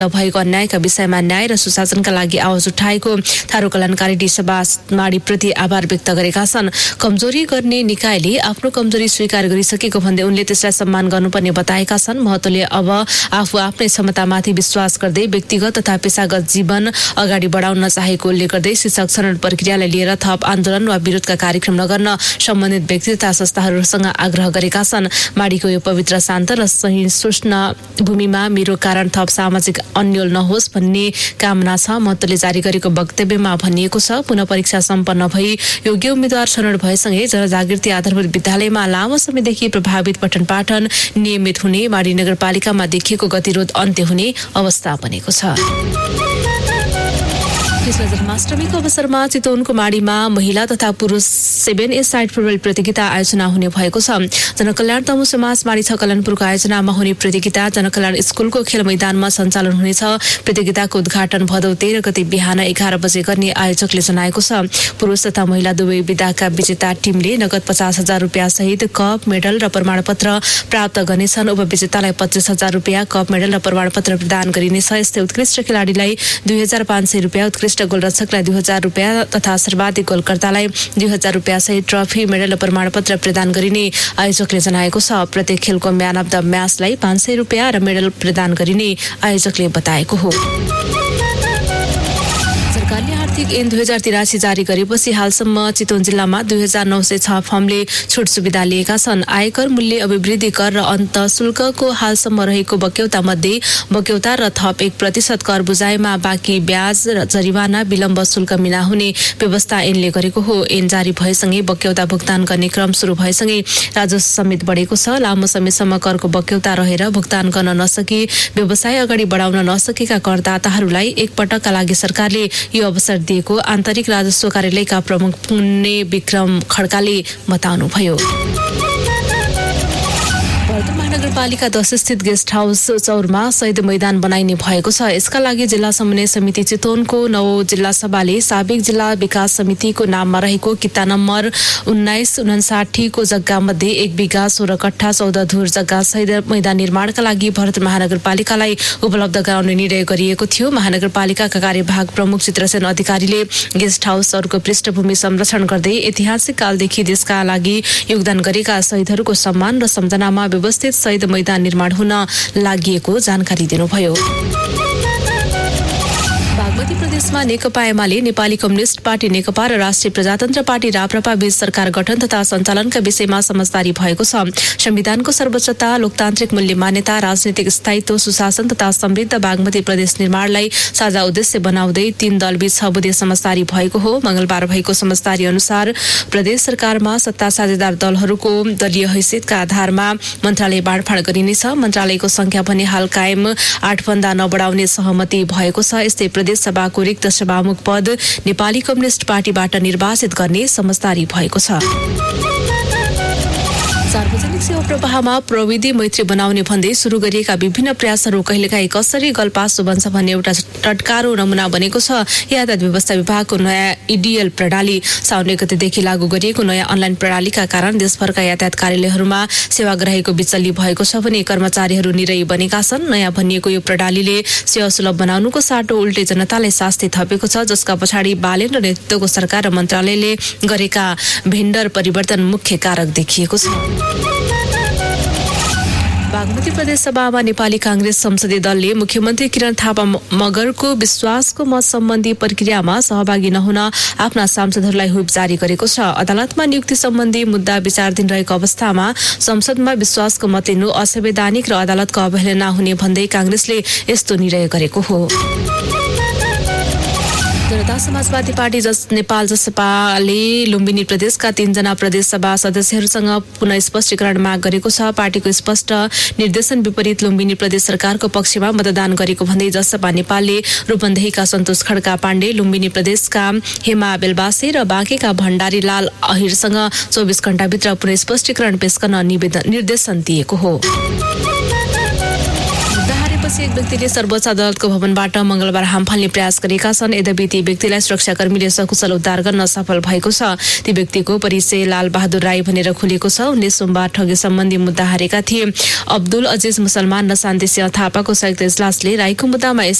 भएको अन्यायका विषयमा न्याय र सुशासनका लागि आवाज उठाएको थारू कल्याणकारी सभा माडीप्रति आभार व्यक्त गरेका छन्। कमजोरी गर्ने निकायले आफ्नो कमजोरी स्वीकार गरिसकेको भन्दै उनले त्यसलाई सम्मान गर्नुपर्ने बताएका छन्। महतोले अब आफू आफ्नै क्षमतामाथि विश्वास गर्दै व्यक्तिगत तथा पेशागत जीवन अगाडि बढाउन चाहेको उल्लेख गर्दै शिक्षक छनौट प्रक्रियालाई लिएर थप आन्दोलन वा विरोधका कार्यक्रम नगर्न सम्बन्धित व्यक्ति तथा संस्थाहरूसँग आग्रह गरेका छन्। माडीको यो पवित्र शान्त र सहिष्णु भूमिमा मेरो कारण थप सामाजिक अन्यल नहोस् भन्ने कामना छ। महतोले जारी गरेको वक्तव्यमा भनिएको छ, पुनः परीक्षा सम्पन्न भई योग्य उम्मेद्वार छनौट भएसँगै जनजागृति आधारभूत विद्यालयमा लामो समयदेखि प्रभावित पठन पाठन नियमित हुने, माडी नगरपालिकामा देखिएको गतिरोध अन्त्य हुने अवस्था बनेको छ। जन्माष्टमीको अवसरमा चितवनको माडीमा महिला तथा पुरुष 7A साइड फुटबल प्रतियोगिता आयोजना हुने भएको छ। जनकल्याण तमु समाज माडी 6 कल्याणपुरको आयोजनामा हुने प्रतियोगिता जनकल्याण स्कुलको खेल मैदानमा सञ्चालन हुनेछ। प्रतियोगिताको उद्घाटन भदौ 13 गते बिहान 11 बजे गर्ने आयोजकले जनाएको छ। पुरुष तथा महिला दुवै विधाका विजेता टिमले नगद 50,000 रुपियाँ सहित कप, मेडल र प्रमाणपत्र प्राप्त गर्नेछन्। उपविजेतालाई 25,000 रुपियाँ, कप, मेडल र प्रमाणपत्र प्रदान गरिनेछ। यस्तै उत्कृष्ट खेलाडीलाई 2,500 रुपियाँ, उत्कृष्ट गोलरक्षकलाई 2,000 रुपियाँ तथा सर्वाधिक गोलकर्तालाई 2,000 रुपियाँ सहित ट्रफी, मेडल र प्रमाणपत्र प्रदान गरिने आयोजकले जनाएको छ। प्रत्येक खेलको म्यान अफ द म्याचलाई 500 रुपियाँ र मेडल प्रदान गरिने आयोजकले बताएको हो। सरकारले आर्थिक ऐन 2083 जारी गरेपछि हालसम्म चितवन जिल्लामा 2,906 फर्मले छुट सुविधा लिएका छन्। आयकर, मूल्य अभिवृद्धि कर र अन्त शुल्कको हालसम्म रहेको बक्यौता मध्ये बक्यौता र थप 1% कर बुझाइमा बाँकी ब्याज र जरिवाना विलम्ब शुल्क मिना हुने व्यवस्था ऐनले गरेको हो। ऐन जारी भएसँगै बक्यौता भुक्तान गर्ने क्रम सुरु भएसँगै राजस्व समेत बढेको छ। लामो समयसम्म करको बक्यौता रहेर भुक्तान गर्न नसकी व्यवसाय अगाडि बढाउन नसकेका करदाताहरूलाई एकपटकका लागि सरकारले यो अवसर दिएको आन्तरिक राजस्व कार्यालयका प्रमुख पुण्य विक्रम खड्काले बताउनुभयो। महानगरपालिका 10 स्थित गेस्ट हाउस चौरमा शहीद मैदान बनाइने भएको छ। यसका लागि जिल्ला समन्वय समिति चितवनको 9 जिल्ला सभाले साबिक जिल्ला विकास समितिको नाममा रहेको किता नम्बर 1959 को जग्गा मध्ये 1 बिघा 16 कट्ठा 14 धुर जग्गा शहीद मैदान निर्माणका लागि भरत महानगरपालिकालाई उपलब्ध गराउने निर्णय गरिएको थियो। महानगरपालिकाका कार्यभाग प्रमुख चित्रसेन अधिकारीले गेस्ट हाउसहरूको पृष्ठभूमि संरक्षण गर्दै ऐतिहासिक कालदेखि देशका लागि योगदान गरेका शहीदहरूको सम्मान र सम्झनामा व्यवस्थित शहीद मैदान निर्माण हुन लागिएको जानकारी दिनुभयो। बागमती प्रदेशमा नेकपा एमाले, नेपाली कम्युनिस्ट पार्टी नेकपा र राष्ट्रिय प्रजातन्त्र पार्टी राप्रपा बीच सरकार गठन तथा सञ्चालनका विषयमा समझदारी भएको छ। संविधानको सर्वोच्चता, लोकतान्त्रिक मूल्य मान्यता, राजनीतिक स्थायित्व, सुशासन तथा समृद्ध बागमती प्रदेश निर्माणलाई साझा उद्देश्य बनाउँदै 3 दलबीच 6 बुँदे समझदारी भएको हो। मंगलबार भएको समझदारी अनुसार प्रदेश सरकारमा सत्ता साझेदार दलहरूको दलीय हैसियतका आधारमा मन्त्रालय बाँडफाँड गरिनेछ। मन्त्रालयको संख्या पनि हाल कायम 8 भन्दा नबढाउने सहमति भएको छ। यस्तै प्रदेश सभाको रिक्त सभामुख पद नेपाली कम्युनिस्ट पार्टीबाट निर्वाचित गर्ने समझदारी भएको छ। सार्वजनिक सेवा प्रवाहमा प्रविधि मैत्री बनाउने भन्दै सुरु गरिएका विभिन्न प्रयासहरू कहिलेकाहीँ कसरी गलपासो बन्छ भन्ने एउटा टटकारो नमुना बनेको छ। यातायात व्यवस्था विभागको नयाँ इडिएल प्रणाली साउन 1 गतेदेखि लागू गरिएको नयाँ अनलाइन प्रणालीका कारण देशभरका यातायात कार्यालयहरूमा सेवाग्राहीको बिचल्ली भएको छ भने कर्मचारीहरू निरयी बनेका छन्। नयाँ भनिएको यो प्रणालीले सेवा सुलभ बनाउनुको साटो उल्टे जनतालाई शास्ति थपेको छ, जसका पछाडि बालेन र नेतृत्वको सरकार र मन्त्रालयले गरेका भेन्डर परिवर्तन मुख्य कारक देखिएको छ। बागमती प्रदेश सभामा नेपाली कांग्रेस संसदीय दलले मुख्यमन्त्री किरण थापा मगरको विश्वासको मत सम्बन्धी प्रक्रियामा सहभागी नहुन आफ्ना सांसदहरूलाई व्हिप जारी गरेको छ। अदालतमा नियुक्ति सम्बन्धी मुद्दा विचाराधीन रहेको अवस्थामा संसदमा विश्वासको मत लिनु असंवैधानिक र अदालतको अवहेलना हुने भन्दै कांग्रेसले यस्तो निर्णय गरेको हो। जनता समाजवादी पार्टी नेपाल जसपाले लुम्बिनी प्रदेशका 3 जना प्रदेश सभा सदस्यहरूसँग पुनः स्पष्टीकरण माग गरेको छ। पार्टीको स्पष्ट निर्देशन विपरीत लुम्बिनी प्रदेश सरकारको पक्षमा मतदान गरेको भन्दै जसपा नेपालले रूपन्देहीका सन्तोष खड्का पाण्डे, लुम्बिनी प्रदेशका हेमा बेलबासे र बाँकेका भण्डारी लाल अहिरसँग 24 घण्टाभित्र पुनः स्पष्टीकरण पेश गर्न निर्देशन दिएको हो। निवासी एक व्यक्तिले सर्वोच्च अदालतको भवनबाट मंगलबार हाम फाल्ने प्रयास गरेका छन्। यद्यपि ती व्यक्तिलाई सुरक्षाकर्मीले सकुशल उद्धार गर्न सफल भएको छ। ती व्यक्तिको परिचय लाल बहादुर राई भनेर खुलेको छ। उनले सोमबार ठगी सम्बन्धी मुद्दा हारेका थिए। अब्दुल अजिज मुसलमान र शान्ति सिंह थापाको संयुक्त इजलासले राईको मुद्दामा